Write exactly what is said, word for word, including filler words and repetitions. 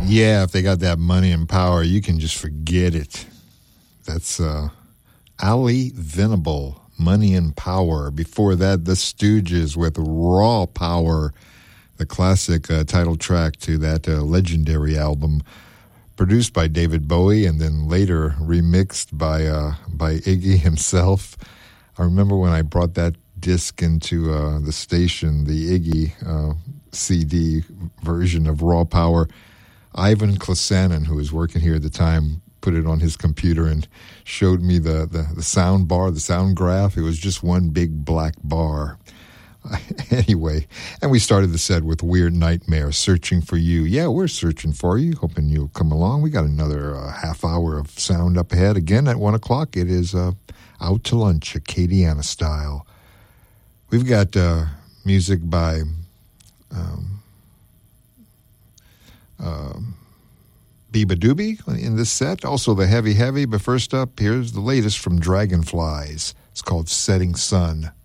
Yeah, if they got that money and power, you can just forget it. That's uh, Ali Venable, Money and Power. Before that, The Stooges with Raw Power, the classic uh, title track to that uh, legendary album, produced by David Bowie and then later remixed by uh, by Iggy himself. I remember when I brought that disc into uh, the station, the Iggy uh, C D version of Raw Power. Ivan Klasanin, who was working here at the time, put it on his computer and showed me the, the, the sound bar, the sound graph. It was just one big black bar. Anyway, and we started the set with Weird Nightmare, Searching for You. Yeah, we're searching for you, hoping you'll come along. We got another uh, half hour of sound up ahead. Again, at one o'clock, it is uh, Out to Lunch, Acadiana style. We've got uh, music by... Um, Um, Biba Doobie in this set, also the Heavy Heavy, but first up, here's the latest from Dragonflies. It's called Setting Sun.